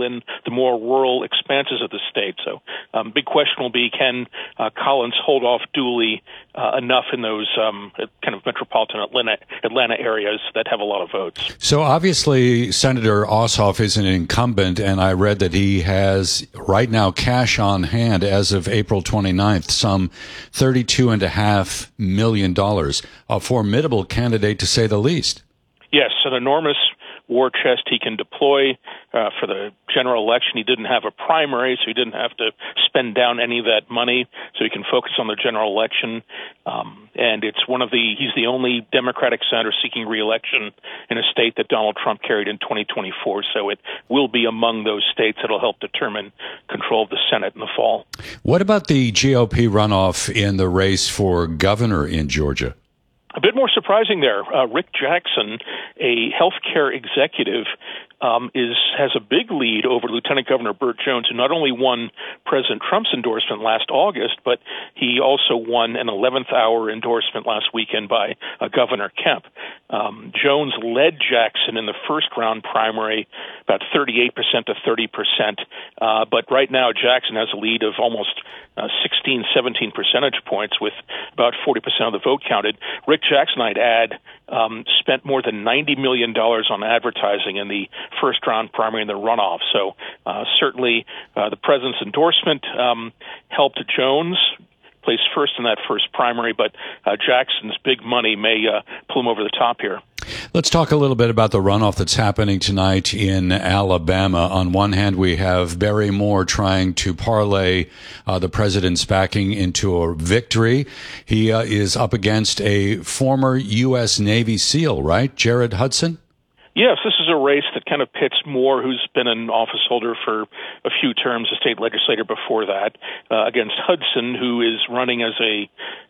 in the more rural expanses of the state. So big question will be, can Collins hold off Dooley enough in those kind of metropolitan Atlanta areas that have a lot of votes? So obviously Senator Ossoff is an incumbent, and I read that he has right now cash on hand as of April 29th, some $32.5 million, a formidable candidate to say the least. Yes, an enormous war chest he can deploy for the general election. He didn't have a primary, so he didn't have to spend down any of that money, so he can focus on the general election. And he's the only Democratic senator seeking re-election in a state that Donald Trump carried in 2024, so it will be among those states that will help determine control of the Senate in the fall. What about the GOP runoff in the race for governor in Georgia? A bit more surprising there. Rick Jackson, a healthcare executive, has a big lead over Lieutenant Governor Burt Jones, who not only won President Trump's endorsement last August, but he also won an 11th hour endorsement last weekend by Governor Kemp. Jones led Jackson in the first round primary, about 38% to 30%. But right now, Jackson has a lead of almost 16, 17 percentage points with about 40% of the vote counted. Rick Jackson, I'd add, spent more than $90 million on advertising in the first round primary and the runoff. So certainly the president's endorsement helped Jones place first in that first primary, but Jackson's big money may pull him over the top here. Let's talk a little bit about the runoff that's happening tonight in Alabama. On one hand, we have Barry Moore trying to parlay the president's backing into a victory. He is up against a former U.S. Navy SEAL, right? Jared Hudson? Yes, this is a race that kind of pits Moore, who's been an office holder for a few terms, a state legislator before that, against Hudson, who is running as a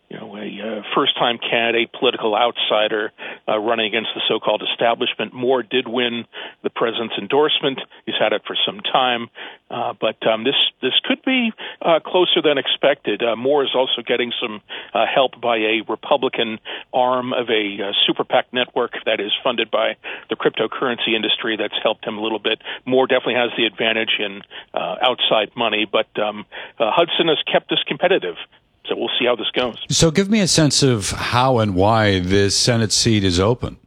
first-time candidate, political outsider, running against the so-called establishment. Moore did win the president's endorsement. He's had it for some time, but this could be closer than expected. Moore is also getting some help by a Republican arm of a super PAC network that is funded by the cryptocurrency industry. That's helped him a little bit. Moore definitely has the advantage in outside money, but Hudson has kept this competitive. So we'll see how this goes. So give me a sense of how and why this Senate seat is open.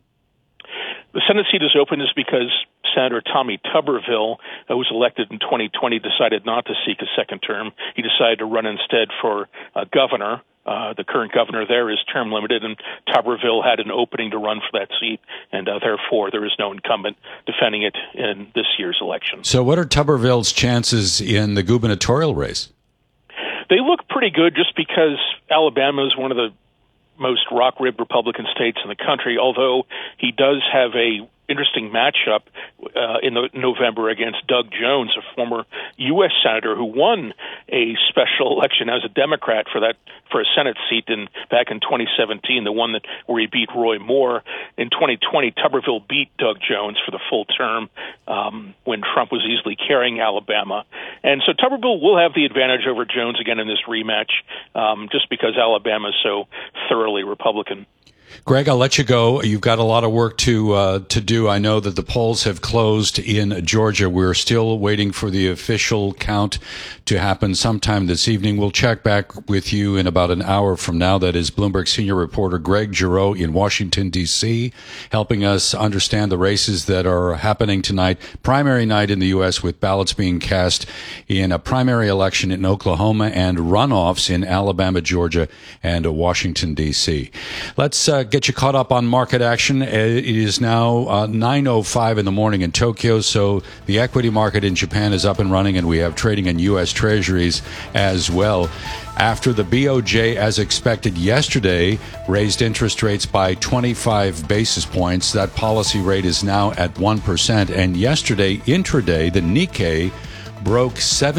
The Senate seat is open is because Senator Tommy Tuberville, who was elected in 2020, decided not to seek a second term. He decided to run instead for governor. The current governor there is term limited, and Tuberville had an opening to run for that seat, and therefore there is no incumbent defending it in this year's election. So what are Tuberville's chances in the gubernatorial race? They look pretty good just because Alabama is one of the most rock-ribbed Republican states in the country, although he does have a interesting matchup in November against Doug Jones, a former U.S. senator who won a special election as a Democrat for a Senate seat back in 2017, the one where he beat Roy Moore. In 2020, Tuberville beat Doug Jones for the full term when Trump was easily carrying Alabama. And so Tuberville will have the advantage over Jones again in this rematch just because Alabama is so thoroughly Republican. Greg, I'll let you go. You've got a lot of work to do. I know that the polls have closed in Georgia. We're still waiting for the official count to happen sometime this evening. We'll check back with you in about an hour from now. That is Bloomberg senior reporter Greg Giroux in Washington, D.C., helping us understand the races that are happening tonight. Primary night in the U.S. with ballots being cast in a primary election in Oklahoma and runoffs in Alabama, Georgia, and Washington, D.C. Let's get you caught up on market action. It is now 9:05 in the morning in Tokyo, so the equity market in Japan is up and running, and we have trading in U.S. Treasuries as well. After the BOJ, as expected yesterday, raised interest rates by 25 basis points, that policy rate is now at 1%. And yesterday, intraday, the Nikkei broke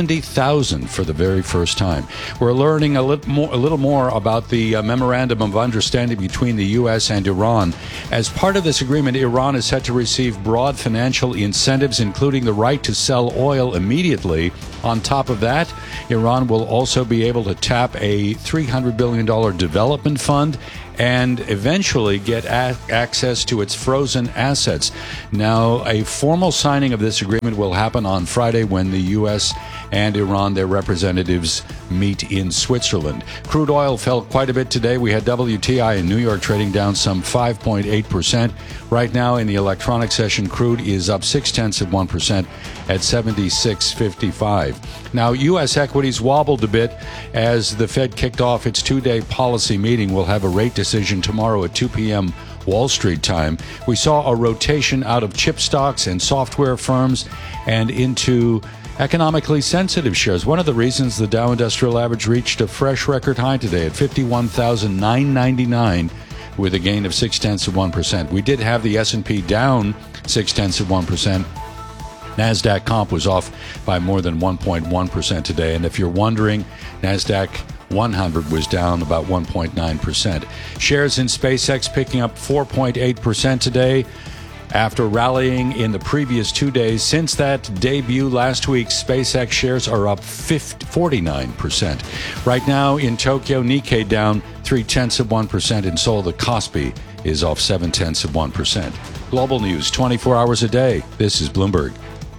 70,000 for the very first time. We're learning a little more about the memorandum of understanding between the U.S. and Iran. As part of this agreement, Iran is set to receive broad financial incentives, including the right to sell oil immediately. On top of that, Iran will also be able to tap a $300 billion development fund and eventually get access to its frozen assets. Now, a formal signing of this agreement will happen on Friday when the U.S. and Iran, their representatives, meet in Switzerland. Crude oil fell quite a bit today. We had WTI in New York trading down some 5.8%. Right now in the electronic session, crude is up 0.6% at 76.55. Now, U.S. equities wobbled a bit as the Fed kicked off its two-day policy meeting. We'll have a rate decision tomorrow at 2 p.m. Wall Street time. We saw a rotation out of chip stocks and software firms and into economically sensitive shares. One of the reasons the Dow Industrial Average reached a fresh record high today at 51,999 with a gain of 0.6%. We did have the S&P down 0.6%. NASDAQ comp was off by more than 1.1% today. And if you're wondering, NASDAQ 100 was down about 1.9%. Shares in SpaceX picking up 4.8% today after rallying in the previous 2 days. Since that debut last week, SpaceX shares are up 49%. Right now in Tokyo, Nikkei down 0.3%. In Seoul, the Kospi is off 0.7%. Global news 24 hours a day. This is Bloomberg.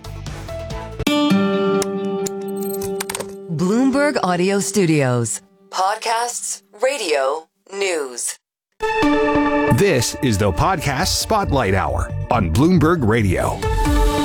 Bloomberg Audio Studios. Podcasts, radio, news. This is the Podcast Spotlight Hour on Bloomberg Radio.